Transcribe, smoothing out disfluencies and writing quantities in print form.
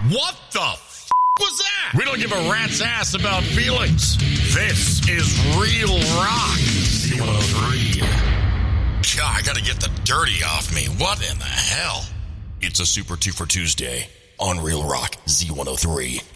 What the was that? We don't give a rat's ass about feelings. This is Real Rock Z103. God, I gotta get the dirty off me. What in the hell? It's a Super 2 for Tuesday on Real Rock Z103.